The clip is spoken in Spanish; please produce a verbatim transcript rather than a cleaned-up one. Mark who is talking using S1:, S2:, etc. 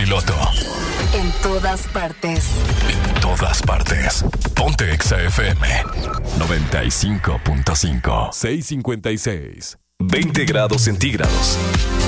S1: piloto.
S2: En todas partes.
S1: En todas partes. Ponte Exa F M noventa y cinco punto cinco. seiscientos cincuenta y seis. veinte grados centígrados.